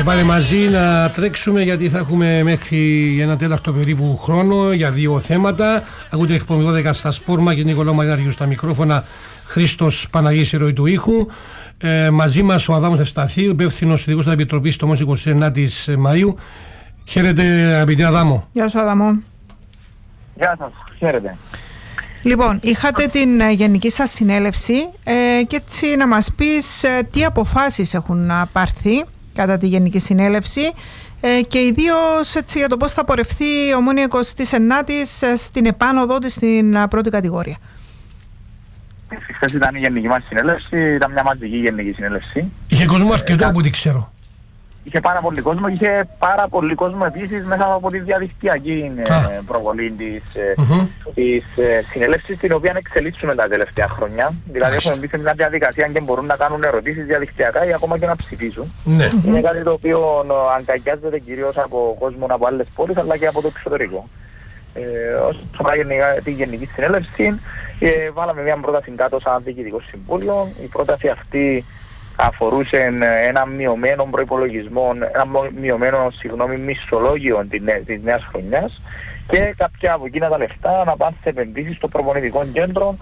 πάλι μαζί να τρέξουμε, γιατί θα έχουμε μέχρι ένα τέταρτο περίπου χρόνο για δύο θέματα. Ακούτε εκπομπή 12 στα Σπόρμα και Νικολάου Μαρινάριου στα μικρόφωνα, Χρήστος Παναγής η ροή του ήχου. Μαζί μας ο Αδάμος Ευσταθίου, υπεύθυνος ειδικός της Επιτροπής το 29 Μαΐου. Χαίρετε αγαπητέ Αδάμο. Γεια σου Αδάμο. Γεια σας, χαίρετε. Λοιπόν, είχατε την γενική σας συνέλευση και έτσι να μας πεις τι αποφάσεις έχουν πάρθει κατά τη γενική συνέλευση και ιδίως έτσι για το πώς θα πορευθεί ο Ομόνοια 29ης στην επάνωδό της στην πρώτη κατηγορία. Χθες ήταν η γενική μας συνέλευση, ήταν μια μαζική γενική συνέλευση. Είχε κόσμο αρκετό από ό,τι ξέρω. Είχε πάρα πολύ κόσμο, είχε πάρα πολύ κόσμο επίσης μέσα από τη διαδικτυακή προβολή της συνέλευσης, την οποία εξελίξουμε τα τελευταία χρόνια. Δηλαδή έχουμε μπει σε μια διαδικασία και μπορούν να κάνουν ερωτήσεις διαδικτυακά ή ακόμα και να ψηφίσουν. Ναι. Είναι κάτι το οποίο αγκαλιάζεται κυρίως από κόσμο από άλλες πόλεις αλλά και από το εξωτερικό. Όσον αφορά τη γενική συνέλευση, βάλαμε μια πρόταση κάτω σαν διοικητικό συμβούλιο. Η πρόταση αυτή αφορούσε ένα μειωμένο προϋπολογισμό, μισθολόγιο της νέας χρονιάς και κάποια από εκείνα τα λεφτά να πάνε σε επενδύσεις στο προπονητικό κέντρο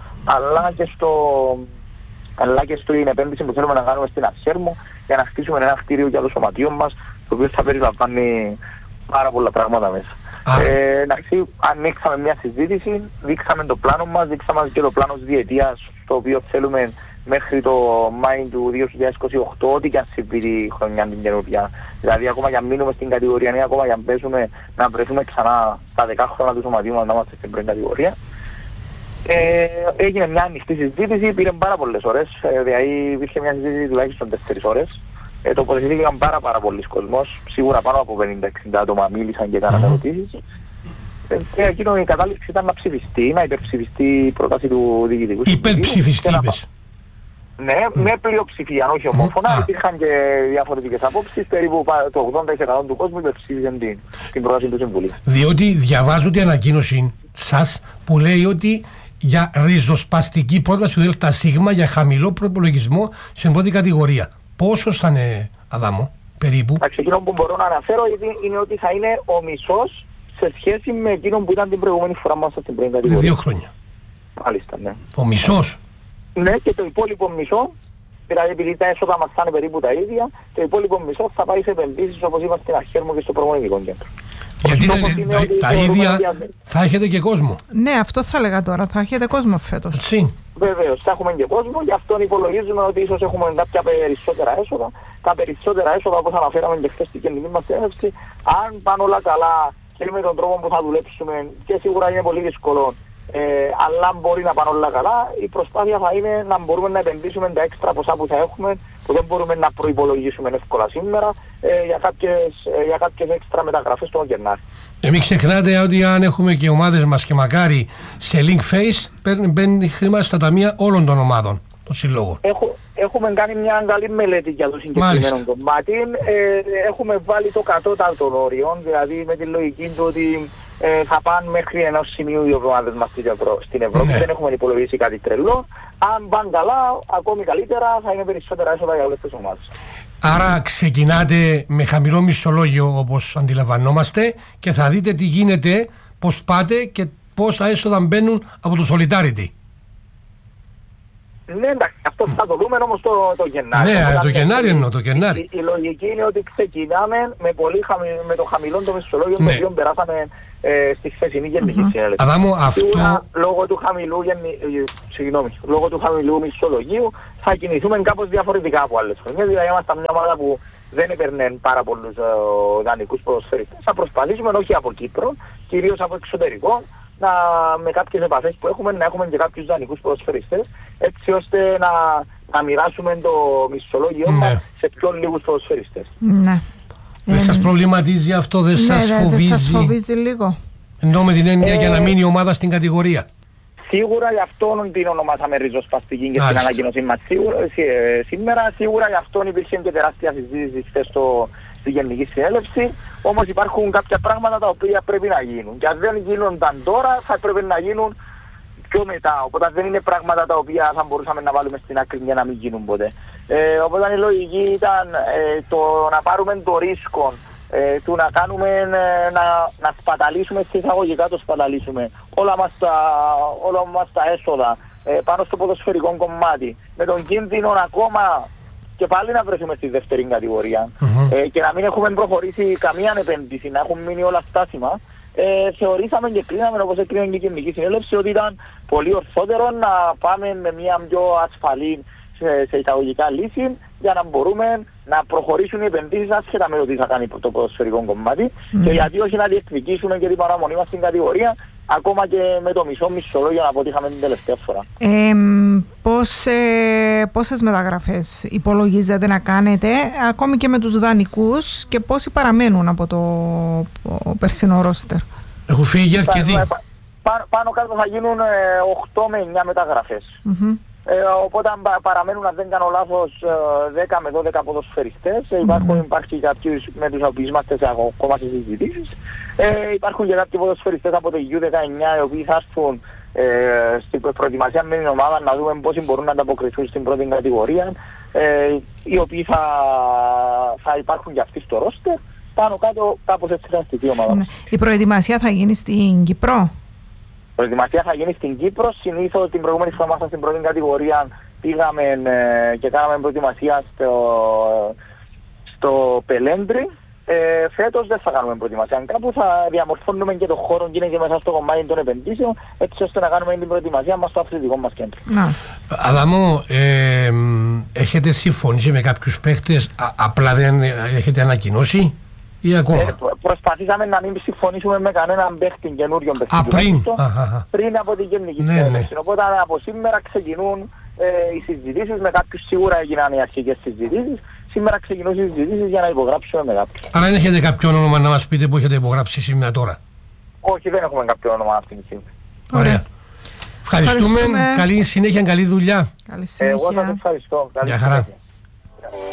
αλλά και στην επένδυση που θέλουμε να κάνουμε στην Αρχέρμο για να χτίσουμε ένα κτίριο για το σωματείο μας, το οποίο θα περιλαμβάνει πάρα πολλά πράγματα μέσα. Εντάξει, ανοίξαμε μια συζήτηση, δείξαμε το πλάνο μας, δείξαμε και το πλάνο διετίας, το οποίο θέλουμε μέχρι το Μάη του 2028, ό,τι και αν συμβεί τη χρονιά την καινούργια. Δηλαδή ακόμα για να μείνουμε στην κατηγορία ή ακόμα για να πέσουμε να βρεθούμε ξανά στα 10 χρόνια του σωματείου μας να είμαστε στην πρώτη κατηγορία. Έγινε μια ανοιχτή συζήτηση, πήρε πάρα πολλές ώρες, δηλαδή υπήρχε μια συζήτηση τουλάχιστον 4 ώρες. Τοποθετήθηκαν πάρα πολλοί κόσμος, σίγουρα πάνω από 50-60 άτομα μίλησαν και έκαναν ερωτήσεις. Και εκείνο η κατάληξη ήταν να ψηφιστεί, να υπερψηφιστεί η πρόταση του Διοικητικού Συμβουλίου. Υπερψηφιστεί, είπες. Ναι, με πλειοψηφία, όχι ομόφωνα. Υπήρχαν και διαφορετικές απόψεις. Περίπου το 80% του κόσμου υπερψήφισαν την πρόταση του Συμβουλίου. Διότι διαβάζω την ανακοίνωση σας που λέει ότι για ριζοσπαστική πρόταση του ΔΣ για χαμηλό προπολογισμό στην πρώτη κατηγορία. Πόσο θα είναι, Αδάμο, περίπου? Εκείνο που μπορώ να αναφέρω είναι ότι θα είναι ο μισός σε σχέση με εκείνο που ήταν την προηγούμενη φορά μας στην πρώτη κατηγορία. 2 χρόνια. Μάλιστα, ναι. Ο μισός. Ναι, και το υπόλοιπο μισό, δηλαδή επειδή τα έσοδα μας θα είναι περίπου τα ίδια, το υπόλοιπο μισό θα πάει σε επενδύσεις όπως είπα στην Αρχέρμο και στο προπονητικό κέντρο. Γιατί τα ίδια θα έχετε και κόσμο. Ναι, αυτό θα έλεγα τώρα, θα έχετε κόσμο φέτος. Έτσι. Βεβαίως, θα έχουμε και κόσμο, γι' αυτό υπολογίζουμε ότι ίσως έχουμε κάποια περισσότερα έσοδα. Τα περισσότερα έσοδα, όπως αναφέραμε και χθες στην γενική μας συνέλευση, αν πάνε όλα καλά και με τον τρόπο που θα δουλέψουμε, και σίγουρα είναι πολύ δύσκολο, αλλά αν μπορεί να πάνε όλα καλά, η προσπάθεια θα είναι να μπορούμε να επενδύσουμε τα έξτρα ποσά που θα έχουμε, που δεν μπορούμε να προϋπολογίσουμε εύκολα σήμερα, για κάποιες έξτρα μεταγραφές στον Γενάρη. Μην ξεχνάτε ότι αν έχουμε και ομάδες μας και μακάρι σε link face, μπαίνει χρήμα στα ταμεία όλων των ομάδων, των συλλόγων. Έχουμε κάνει μια καλή μελέτη για το συγκεκριμένο κομμάτι. Έχουμε βάλει το κατώτατο των όριων, δηλαδή με τη λογική του ότι θα πάνε μέχρι ενός σημείου οι εβδομάδες μας στην Ευρώπη. Ναι. Δεν έχουμε υπολογίσει κάτι τρελό. Αν πάνε καλά, ακόμη καλύτερα, θα είναι περισσότερα έσοδα για όλες τις ομάδες. Άρα ξεκινάτε με χαμηλό μισθολόγιο όπως αντιλαμβανόμαστε και θα δείτε τι γίνεται, πώς πάτε και πόσα έσοδα μπαίνουν από το Solidarity. Ναι, εντάξει, αυτό θα το δούμε όμως το Γενάρη. Ναι, το Γενάρη εννοώ, το Γενάρη. Η λογική είναι ότι ξεκινάμε με το χαμηλό το μισθολόγιο, το οποίο περάσαμε στη χθεσινή γενική συνέλευση. Αδάμο, αυτό... Λόγω του χαμηλού μισθολογίου θα κινηθούμε κάπως διαφορετικά από άλλες χρονιές. Δηλαδή ήμασταν μια ομάδα που δεν έπαιρνε πάρα πολλούς δανεικούς ποδοσφαιριστές. Θα προσπαθήσουμε όχι από Κύπρο, κυρίως από εξωτερικό, με κάποιες επαφές που έχουμε να έχουμε και κάποιους δανεικούς ποδοσφαιριστές, έτσι ώστε να μοιράσουμε το μισθολόγιο μας σε πιο λίγους ποδοσφαιριστές. Ναι. Δεν σας προβληματίζει αυτό, δεν σας φοβίζει? Δεν σας φοβίζει λίγο? Ενώ με την έννοια για να μείνει η ομάδα στην κατηγορία. Σίγουρα γι' αυτόν την ονομάσαμε ριζοσπαστική και στην ανακοίνωσή μας σήμερα. Σίγουρα γι' αυτόν υπήρχε και τεράστια συζήτηση χθες στη Γενική Συνέλευση. Όμως υπάρχουν κάποια πράγματα τα οποία πρέπει να γίνουν. Και αν δεν γίνονταν τώρα θα πρέπει να γίνουν πιο μετά, οπότε δεν είναι πράγματα τα οποία θα μπορούσαμε να βάλουμε στην άκρη για να μην γίνουν ποτέ. Οπότε η λογική ήταν το να πάρουμε το ρίσκο του να κάνουμε, να σπαταλήσουμε σε εισαγωγικά, το σπαταλήσουμε όλα μας τα έσοδα πάνω στο ποδοσφαιρικό κομμάτι, με τον κίνδυνο ακόμα και πάλι να βρεθούμε στη δεύτερη κατηγορία και να μην έχουμε προχωρήσει καμία επένδυση, να έχουν μείνει όλα στάσιμα. Θεωρήσαμε και κρίναμε, όπως έκρινε και η Γενική Συνέλευση, ότι ήταν πολύ ορθότερο να πάμε με μια πιο ασφαλή σε εισαγωγικά λύση για να μπορούμε να προχωρήσουν οι επενδύσεις ασχετά με το τι θα κάνει το ποδοσφαιρικό κομμάτι και γιατί όχι να διεκδικήσουμε και την παραμονή μας στην κατηγορία ακόμα και με το μισολόγιο να αποτύχαμε την τελευταία φορά. Πόσες μεταγραφές υπολογίζετε να κάνετε ακόμη και με τους δανεικούς και πόσοι παραμένουν από το περσινό ρόστερ? Έχουν φύγει αρκετοί. Πάνω κάτω θα γίνουν 8 με 9 μεταγραφές. Οπότε παραμένουν, αν δεν κάνω λάθος, 10 με 12 ποδοσφαιριστές. Υπάρχει κάποιους με τους οποίους είμαστε ακόμα σε συζητήσεις. Υπάρχουν και κάποιοι ποδοσφαιριστές από το U19 οι οποίοι θα έρθουν στην προετοιμασία με την ομάδα να δούμε πώς μπορούν να ανταποκριθούν στην πρώτη κατηγορία, οι οποίοι θα υπάρχουν και αυτοί στο ρόστερ. Πάνω κάτω κάπως έτσι θα στηθεί η ομάδα. Η προετοιμασία θα γίνει στην Κύπρο? Η προετοιμασία θα γίνει στην Κύπρο. Συνήθως την προηγούμενη φορά στην πρώτη κατηγορία πήγαμε και κάναμε προετοιμασία στο Πελέντρι. Φέτος δεν θα κάνουμε προετοιμασία. Κάπου θα διαμορφώνουμε και το χώρο και είναι και μέσα στο κομμάτι των επενδύσεων, έτσι ώστε να κάνουμε την προετοιμασία μας στο αθλητικό μας κέντρο. Αδάμο, έχετε συμφωνήσει με κάποιους παίχτες, απλά δεν έχετε ανακοινώσει ή ακόμα? Προσπαθήσαμε να μην συμφωνήσουμε με κανέναν παίχτη καινούριο παίχτη πριν από την Γενική Συνέλευση. Οπότε από σήμερα ξεκινούν οι συζητήσεις, με κάποιους σίγουρα έγιναν οι αρχικές συζητήσεις. Σήμερα ξεκινούν οι συζητήσεις για να υπογράψουμε με κάποιους. Αλλά δεν έχετε κάποιο όνομα να μας πείτε που έχετε υπογράψει σήμερα τώρα? Όχι, δεν έχουμε κάποιο όνομα αυτή τη στιγμή. Ωραία. Ευχαριστούμε. Καλή συνέχεια, καλή δουλειά. Καλή συνέχεια. Εγώ σας ευχαριστώ. Γεια χαρά.